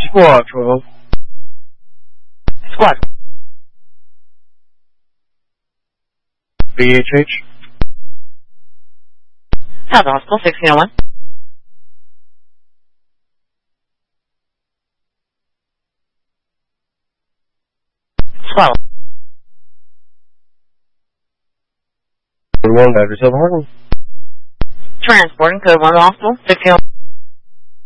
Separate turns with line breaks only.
Squad 12.
Squad.
BHH.
How's the hospital? 1601. Squad.
41 Battery 7 Hartman.
Transporting code 1 to the hospital. 1601.